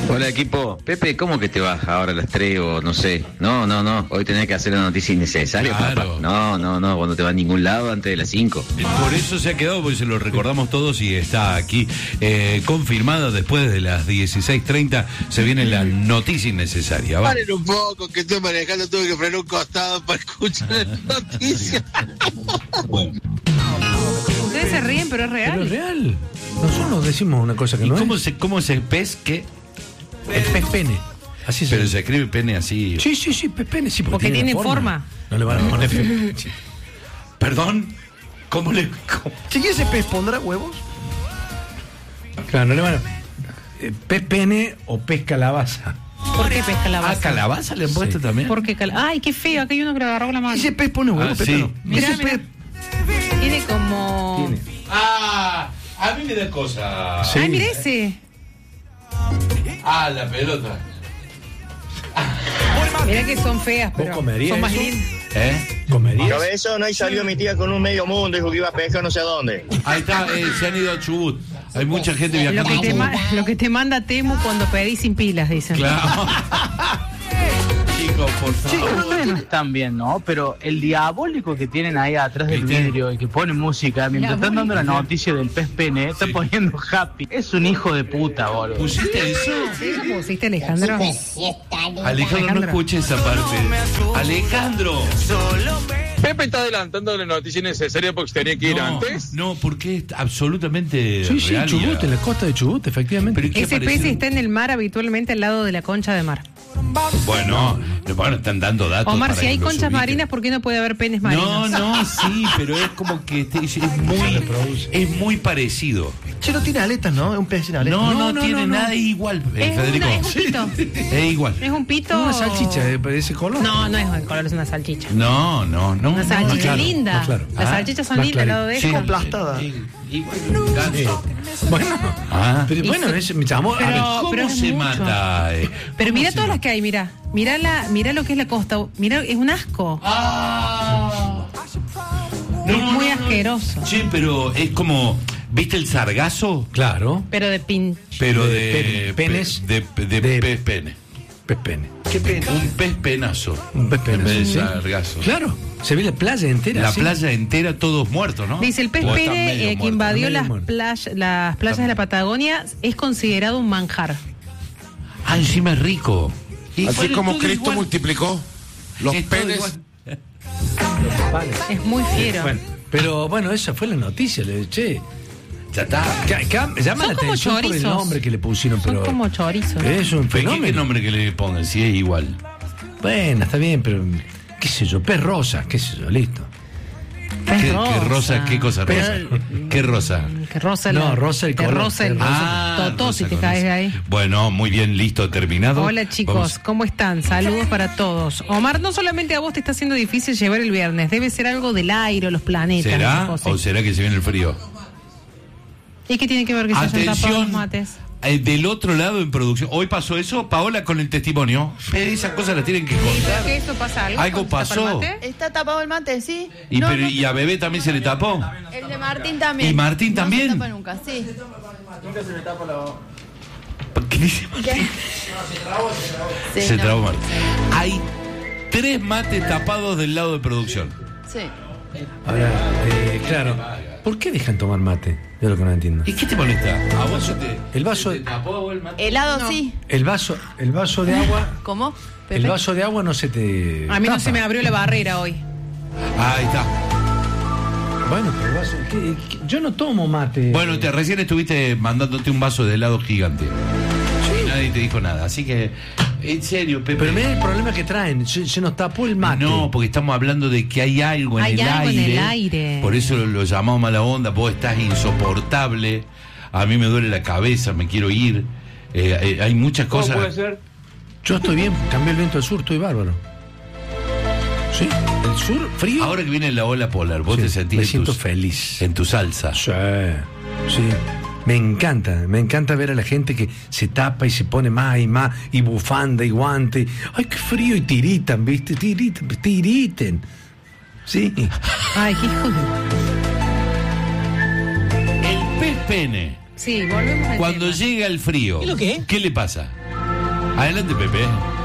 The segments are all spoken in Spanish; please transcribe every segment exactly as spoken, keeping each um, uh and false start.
Hola equipo, Pepe, ¿cómo que te vas ahora a las tres o no sé? No, no, no, hoy tenés que hacer la noticia innecesaria, Claro. papá. No, no, no, cuando te va a ningún lado antes de las cinco. Por eso se ha quedado, porque se lo recordamos todos y está aquí eh, confirmada. Después de las dieciséis treinta se viene la noticia innecesaria. Va. Paren un poco, que estoy manejando, tuve que frenar un costado para escuchar la noticia. Bueno. Ustedes se ríen, pero es real. Pero es real. Nosotros decimos una cosa que ¿Y no cómo es. se, cómo se pez que? El pez pene. Así se Pero se escribe pene así. Sí, sí, sí, pez pene, sí, porque, Porque tiene la forma. No le van a poner fe- sí. Perdón, ¿cómo le.? Cómo? Si ese pez pondrá huevos. Claro, no le van a. eh, pez pene o pez calabaza. ¿Por qué pez calabaza? Ah, calabaza le han puesto Sí. también. ¿Por qué cal- Ay, qué feo, acá hay uno que lo agarró con la mano. Ese pez pone huevos, Ah, Pepe, sí. no. Mirá, Ese mirá. pez. Tiene como... Tiene. Ah, a mí me da cosa. Sí. Ay, mira ese. Ah, la pelota. Mira que son feas, pero comerías son más eso? lindas. ¿Eh? ¿Comerías? Cabezón, ahí salió mi tía con un medio mundo, dijo que iba a pescar no sé a dónde. Ahí está, eh, se han ido a Chubut. Hay mucha gente Lo viajando que, a te Chubut. ma- lo que te manda Temu cuando pedís sin pilas, dicen. Claro. Chicos, por Sí, favor. ustedes no están bien, ¿no? Pero el diabólico que tienen ahí atrás del ¿Viste? vidrio y que pone música mientras están dando la noticia del pez pene, está Sí. poniendo happy. Es un hijo de puta, boludo. ¿Pusiste eso? ¿Sí? ¿Cómo pusiste, Alejandro? Alejandro, no escuché esa parte. Alejandro. Pepe está adelantando la noticia necesaria porque tenía que ir No, antes. no, porque es absolutamente Sí, sí, real. Chubut, en la costa de Chubut, efectivamente. Pero ¿qué Ese apareció? pez está en el mar habitualmente al lado de la concha de mar. Bueno, no, bueno, están dando datos. Omar, para si que hay los conchas ubiquen. marinas, ¿por qué no puede haber penes marinos? No, no, sí, pero es como que este- es muy, es muy parecido. Che, no tiene aletas, ¿no? Es un pez sin aletas. No, no, No, no, tiene no, no. nada igual, eh, Es, Federico. una- es un pito. Es igual. Es un pito. Una salchicha de de ese color. No, no es el color, es una salchicha. No, no, no. Una no, salchicha más claro, linda. más claro. Las Ah, salchichas son más lindas al lado clarito. de Sí, esta. aplastada. eh, Igual que un ganso. Bueno, Ah. pero Y bueno, se- es, mi chamo, a Pero- ver, ¿Cómo pero es se mucho. mata? eh? Pero ¿Cómo mira se todas las mata? que hay, mira. Mira, la, mira lo que es la costa. Mira, es un asco. Ah. Es muy asqueroso. Sí, pero es como, ¿viste el sargazo? claro, Pero de pin. Pero De de, pe- penes. de, de, De- pez pene. pez pene. Qué pena. Un pez penazo. Un pez pene. En vez de sí. sargazo. Claro, se ve la playa entera. La sí. playa entera, todos muertos, ¿no? Dice el pez O están pene medio eh, que muertos. invadió medio las, muerto. play- las playas de la Patagonia es considerado un manjar. Ah, encima es rico. Y Así bueno, como todo Cristo igual. multiplicó los Es todo penes. igual. Es muy fiero. Bueno, pero bueno, esa fue la noticia, le che. Ya está. Ca- ca- llama Son la como atención por el chorizos. nombre que le pusieron, Son pero como chorizos. es un Pero ¿qué, qué fenómeno. nombre que le pongan? Si es igual. Bueno, está bien, pero qué sé yo, pez rosa, qué sé yo, listo. Pez ¿Qué, qué rosa? ¿Qué cosa rosa? ¿Qué rosa? Que rosa No, la- rosa el te color. rosa el Ah, totó rosa si te con caes eso. de ahí. Bueno, muy bien, listo, terminado. Hola chicos, Vamos. ¿cómo están? Saludos para todos. Omar, no solamente a vos te está haciendo difícil llevar el viernes, debe ser algo del aire o los planetas. esas ¿Será? cosas. ¿O será que se viene el frío? ¿Y qué tiene que ver que se hayan tapado los Atención, mates? eh, del otro lado en producción. Hoy pasó eso, Paola con el testimonio. Eh, Esas cosas las tienen que ¿Y contar. por qué eso pasa algo? Algo cuando se tapa pasó. el mate? Está tapado el mate, sí. Y, No, pero- no, y a Bebé también se le tapó. el de Martín también. ¿Y Martín No también? se tapa nunca, sí. ¿Qué dice ¿Qué? Martín? Sí, Se no. trabó Martín. Hay tres mates tapados del lado de producción. Sí. Ahora, eh, claro, ¿por qué dejan tomar mate? Yo lo que no entiendo. ¿Y qué te molesta? ¿A vos se te, El vaso, se te tapó a vos el mate? Helado, No. sí. el vaso, el vaso de agua, ¿Cómo? el Pepe. vaso de agua no se te. A mí no tapa. se me abrió la barrera hoy. Ahí está. Bueno, pero el vaso, ¿qué- qué? Yo no tomo mate. Bueno, te, recién estuviste mandándote un vaso de helado gigante. Y nadie te dijo nada. Así que, en serio, Pepe. Pero mira el problema que traen, se, se nos tapó el mate. No, porque estamos hablando de que hay algo en, Hay el, algo en aire, el aire. Por eso lo, lo llamamos mala onda. Vos estás insoportable. A mí me duele la cabeza, me quiero ir. Eh, eh, hay muchas ¿Cómo cosas. puede ser? Yo estoy bien, cambié el viento al sur, estoy bárbaro. ¿Sí? ¿El sur? ¿Frío? Ahora que viene la ola polar, vos Sí, te sentís me en siento tu, feliz. en tu salsa. Sí, sí. Me encanta, me encanta ver a la gente que se tapa y se pone más y más, y bufanda y guante. Ay, qué frío, y tiritan, ¿viste? Tiritan, tiriten. Sí. Ay, qué hijo de... El pez pene, Sí, volvemos al cuando tema. llega el frío, ¿Y lo qué? ¿qué le pasa? Adelante, Pepe.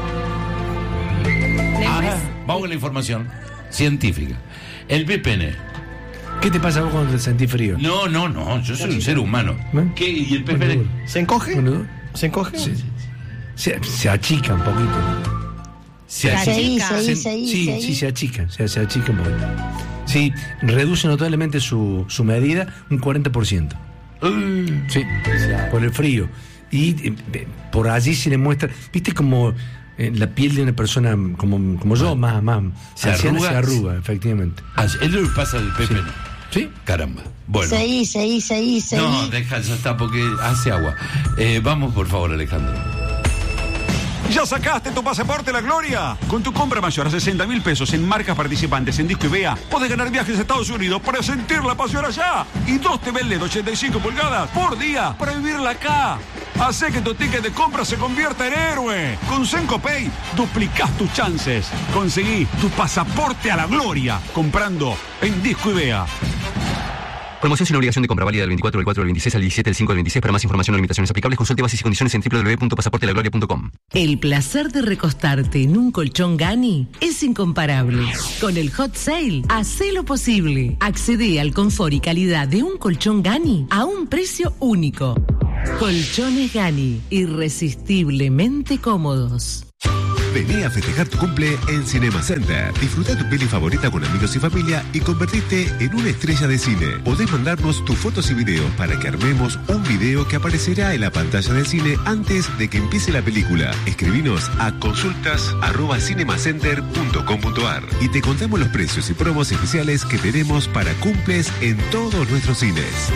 Lewis. Ajá, vamos con la información científica. El V P N. ¿Qué te pasa vos cuando te sentís frío? No, no, no, yo soy un ser humano. ¿Eh? ¿Qué? ¿Y el V P N? ¿Se encoge? Bueno, ¿Se encoge? se, se, se achica un poquito. Se Se achica. achica. Se- sí, sí, se achica, se, se achica un poquito. Sí, reduce notablemente su, su medida un cuarenta por ciento. Sí, por el frío. Y eh, por allí se le muestra, viste como eh, la piel de una persona como, como yo, más, más ¿Se anciana, arruga? se arruga, efectivamente. Ah, es lo que pasa del V P N. Sí. Caramba. Bueno. Seguí, seguí, seguí, seguí. No, deja, ya está, porque hace agua. Eh, vamos, por favor, Alejandro. ¿Ya sacaste tu pasaporte a la gloria? Con tu compra mayor a sesenta mil pesos en marcas participantes en Disco y Vea, podés ganar viajes a Estados Unidos para sentir la pasión allá. Y dos T V L E D ochenta y cinco pulgadas por día para vivirla acá. Hacé que tu ticket de compra se convierta en héroe. Con Senco Pay duplicás tus chances. Conseguí tu pasaporte a la gloria comprando en Disco y Vea. Promoción sin obligación de compra, válida del veinticuatro del cuatro del veintiséis al diecisiete del cinco del veintiséis. Para más información o limitaciones aplicables, consulte bases y condiciones en doble u doble u doble u punto pasaporte la gloria punto com. El placer de recostarte en un colchón Gani es incomparable. Con el Hot Sale, hacé lo posible. Accedé al confort y calidad de un colchón Gani a un precio único. Colchones Gani, irresistiblemente cómodos. Vení a festejar tu cumple en Cinema Center. Disfruta tu peli favorita con amigos y familia y convertirte en una estrella de cine. Podés mandarnos tus fotos y videos para que armemos un video que aparecerá en la pantalla del cine antes de que empiece la película. Escribinos a consultas arroba cinemacenter punto com punto ar y te contamos los precios y promos especiales que tenemos para cumples en todos nuestros cines.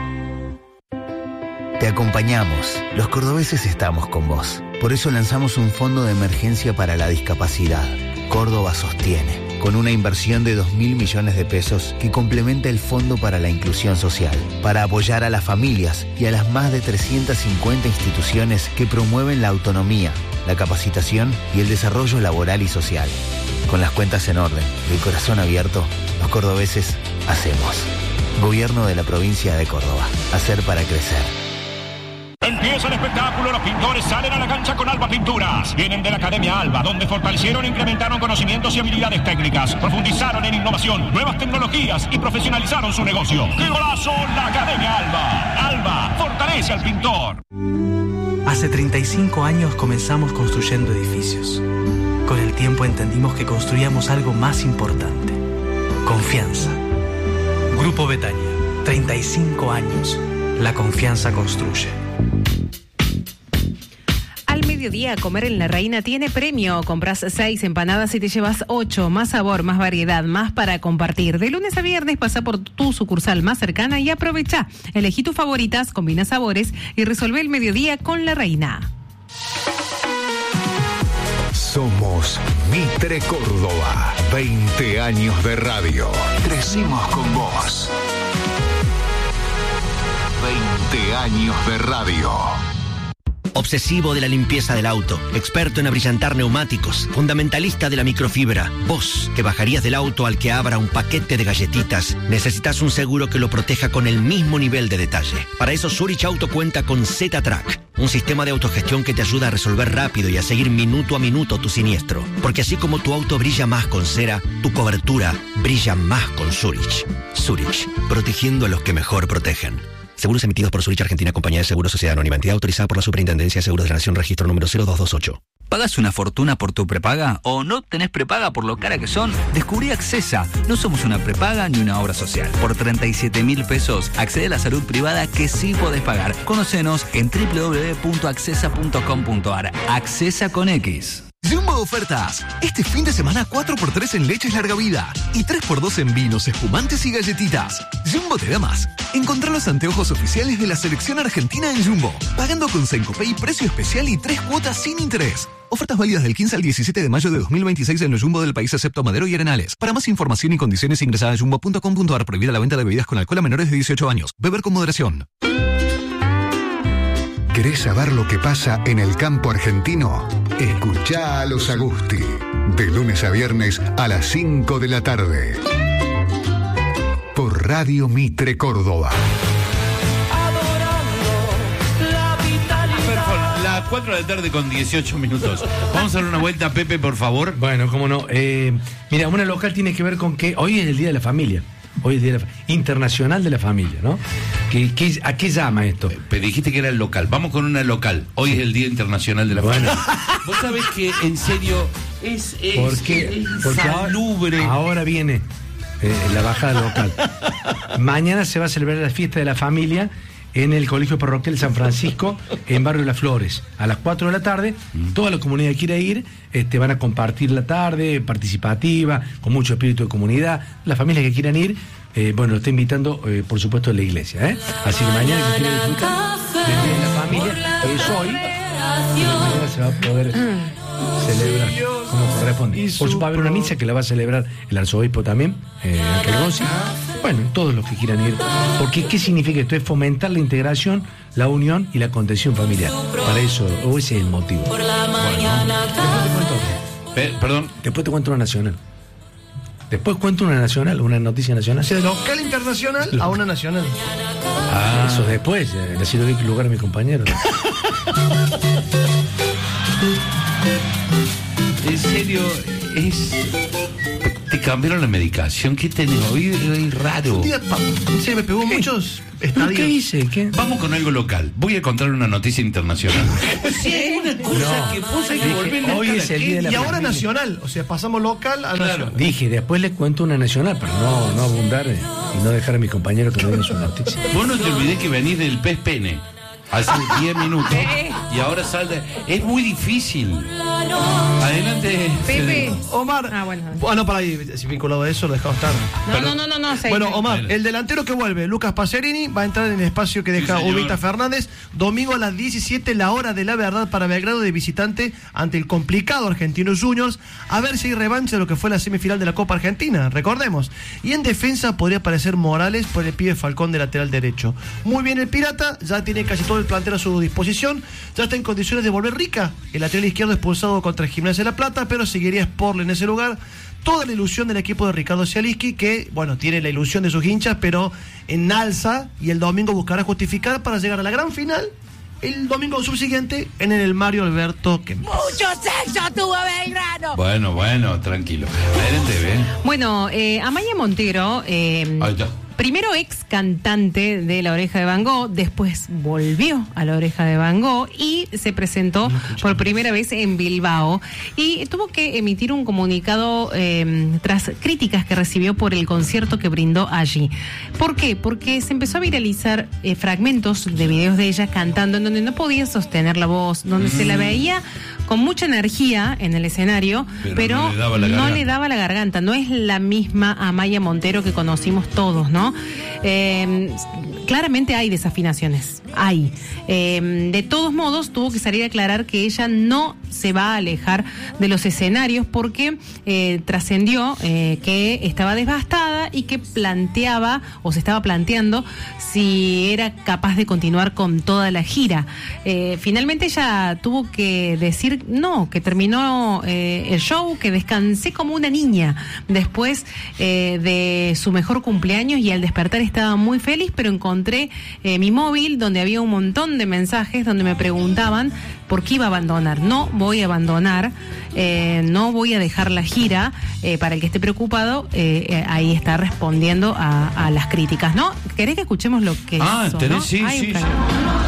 Te acompañamos. Los cordobeses estamos con vos. Por eso lanzamos un fondo de emergencia para la discapacidad. Córdoba Sostiene, con una inversión de dos mil millones de pesos que complementa el Fondo para la Inclusión Social, para apoyar a las familias y a las más de trescientas cincuenta instituciones que promueven la autonomía, la capacitación y el desarrollo laboral y social. Con las cuentas en orden y el corazón abierto, los cordobeses hacemos. Gobierno de la provincia de Córdoba. Hacer para crecer. Empieza el espectáculo, los pintores salen a la cancha con Alba Pinturas. Vienen de la Academia Alba, donde fortalecieron e incrementaron conocimientos y habilidades técnicas, profundizaron en innovación, nuevas tecnologías y profesionalizaron su negocio. ¡Qué golazo! La Academia Alba. Alba, fortalece al pintor. Hace treinta y cinco años comenzamos construyendo edificios. Con el tiempo entendimos que construíamos algo más importante: confianza. Grupo Betania, treinta y cinco años. La confianza construye. Al mediodía, comer en La Reina tiene premio. Compras seis empanadas y te llevas ocho. Más sabor, más variedad, más para compartir. De lunes a viernes pasa por tu sucursal más cercana y aprovecha. Elegí tus favoritas, combina sabores y resolve el mediodía con La Reina. Somos Mitre Córdoba. veinte años de radio. Crecimos con vos. veinte años de radio. Obsesivo de la limpieza del auto, experto en abrillantar neumáticos, fundamentalista de la microfibra. Vos, que bajarías del auto al que abra un paquete de galletitas, necesitas un seguro que lo proteja con el mismo nivel de detalle. Para eso Zurich Auto cuenta con Z-Track, un sistema de autogestión que te ayuda a resolver rápido y a seguir minuto a minuto tu siniestro. Porque así como tu auto brilla más con cera, tu cobertura brilla más con Zurich. Zurich, protegiendo a los que mejor protegen. Seguros emitidos por Zurich Argentina, Compañía de Seguros, Sociedad Anónima, entidad autorizada por la Superintendencia de Seguros de la Nación, registro número cero dos dos ocho. ¿Pagas una fortuna por tu prepaga o no tenés prepaga por lo cara que son? Descubrí Accesa. No somos una prepaga ni una obra social. Por treinta y siete mil pesos, accede a la salud privada que sí podés pagar. Conocenos en doble u doble u doble u punto accesa punto com punto ar. Accesa con X. Jumbo Ofertas. Este fin de semana cuatro por tres en leches larga vida y tres por dos en vinos, espumantes y galletitas. Jumbo te da más. Encontrá los anteojos oficiales de la selección argentina en Jumbo, pagando con Senco Pay, precio especial y tres cuotas sin interés. Ofertas válidas del quince al diecisiete de mayo de dos mil veintiséis en los Jumbo del país excepto Madero y Arenales. Para más información y condiciones ingresa a jumbo punto com punto ar. Prohibida la venta de bebidas con alcohol a menores de dieciocho años. Beber con moderación. ¿Querés saber lo que pasa en el campo argentino? Escuchá a los Agusti. De lunes a viernes a las cinco de la tarde. Por Radio Mitre Córdoba. La cuatro de la tarde con dieciocho minutos. Vamos a dar una vuelta, Pepe, por favor. Bueno, cómo no. Eh, mira, una local tiene que ver con que hoy es el Día de la Familia. Hoy es el Día de la, Internacional de la Familia, ¿no? ¿Qué, qué, ¿A qué llama esto? Pero dijiste que era el local. Vamos con una local. Hoy es el Día Internacional de la Bueno. Familia. Vos sabés que, en serio, es, es, Porque, es porque salubre. Ahora, ahora viene eh, la bajada local. Mañana se va a celebrar la fiesta de la familia en el Colegio Parroquial San Francisco, en Barrio Las Flores, a las cuatro de la tarde. Toda la comunidad que quiera ir este, van a compartir la tarde, participativa, con mucho espíritu de comunidad. Las familias que quieran ir, eh, bueno, lo está invitando, eh, por supuesto, la iglesia. ¿eh? Así que mañana que quiera disfrutar del Día de la Familia, que es hoy, mañana se va a poder celebrar como corresponde. Por supuesto, va a haber una misa que la va a celebrar el arzobispo también, eh, Ángel Rossi. Bueno, todos los que quieran ir. Porque, ¿qué significa esto? Es fomentar la integración, la unión y la contención familiar. Para eso, o ese es el motivo. Bueno, después te cuento otra. Pe- perdón. Después te cuento una nacional. Después cuento una nacional, una noticia nacional. O sea, de local internacional a una nacional. Ah, eso después. Eh, así lo di lugar a mi compañero. En serio, es... Te cambiaron la medicación. ¿Qué tenés? Hoy es raro. Un día, pa, se me pegó ¿Qué? muchos estadios. ¿Qué hice? ¿Qué? Vamos con algo local. Voy a contar una noticia internacional. Sí, hay una cosa No. que vos hay que Dije, volver hoy local es el aquí. día de la Y ahora familia. nacional. O sea, pasamos local a Claro. nacional. Dije, después les cuento una nacional, pero no, no abundar eh, y no dejar a mi compañero que me diga su noticia. Vos no te olvidés que venís del pez pene hace diez minutos y ahora salta. Es muy difícil. Adelante. Pepe. Omar. Ah, bueno. Ah, no, para ahí, si vinculado a eso, lo dejamos estar. No, no, no, no, no. seis, Bueno, seis. Omar, Bueno. el delantero que vuelve, Lucas Pacerini, va a entrar en el espacio que deja Sí, señor. Ubita Fernández. Domingo a las diecisiete, la hora de la verdad para Belgrado de visitante ante el complicado Argentinos Juniors. A ver si hay revancha de lo que fue la semifinal de la Copa Argentina, recordemos. Y en defensa podría aparecer Morales por el pibe Falcón de lateral derecho. Muy bien el Pirata, ya tiene casi todo el plantel a su disposición. Ya está en condiciones de volver Rica, el lateral izquierdo expulsado contra el Gimnasia de La Plata, pero seguiría Sportle en ese lugar. Toda la ilusión del equipo de Ricardo Cialiski, que, bueno, tiene la ilusión de sus hinchas, pero en alza, y el domingo buscará justificar para llegar a la gran final el domingo subsiguiente en el Mario Alberto Kempes. Mucho sexo tuvo Belgrano. Bueno, bueno, tranquilo. Adelante, ven. Bueno, eh, Amaya Montero, eh, Ahí está. primero ex cantante de La Oreja de Van Gogh, después volvió a La Oreja de Van Gogh y se presentó por primera vez en Bilbao y tuvo que emitir un comunicado eh, tras críticas que recibió por el concierto que brindó allí. ¿Por qué? Porque se empezó a viralizar eh, fragmentos de videos de ella cantando en donde no podía sostener la voz, donde mm. se la veía con mucha energía en el escenario, pero, pero no, le daba, la no le daba la garganta. No es la misma Amaya Montero que conocimos todos, ¿no? Eh, claramente hay desafinaciones, hay. Eh, de todos modos, tuvo que salir a aclarar que ella no se va a alejar de los escenarios porque eh, trascendió eh, que estaba devastada y que planteaba o se estaba planteando si era capaz de continuar con toda la gira. Eh, finalmente ella tuvo que decir no, que terminó eh, el show, que descansé como una niña después eh, de su mejor cumpleaños y al despertar estaba muy feliz, pero encontré eh, mi móvil donde había un montón de mensajes donde me preguntaban por qué iba a abandonar. No voy a abandonar, eh, no voy a dejar la gira. Eh, para el que esté preocupado, eh, eh, ahí está respondiendo a, a las críticas, ¿no? ¿Querés que escuchemos lo que Ah, hizo, tenés, ¿no? sí, Hay sí, un sí. fragmento.